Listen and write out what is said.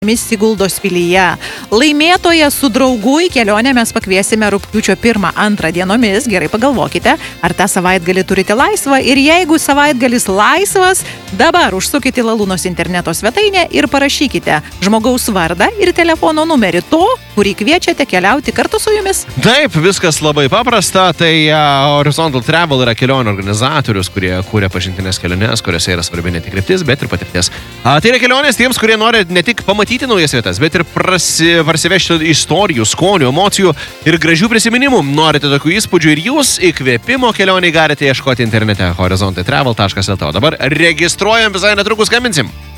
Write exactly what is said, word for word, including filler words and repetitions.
Siguldos pilyje. Laimėtoje su draugu į kelionę mes pakviesime rugpjūčio pirmą antrą dienomis. Gerai pagalvokite, ar tą savaitgalį turite laisvą ir jeigu savaitgalis laisvas, dabar užsukite Lalūnos interneto svetainę ir parašykite žmogaus vardą ir telefono numerį to, kurį kviečiate keliauti kartu su jumis. Taip, viskas labai paprasta. Tai uh, Horizontal Travel yra kelionių organizatorius, kurie kūrė pažintinės keliones, kuriuose yra svarbi ne tik kryptis, bet ir patirties. Uh, tai yra kelionės tiems, kurie nori ne tik pamatyti naujas vietas, bet ir prasi, parsivežti istorijų, skonių, emocijų ir gražių prisiminimų. Norite tokių įspūdžių ir jūs įkvėpimo kelionį galite ieškoti internete horizontal travel taškas el t. O dabar registruojam, visai netrukus skambinsim.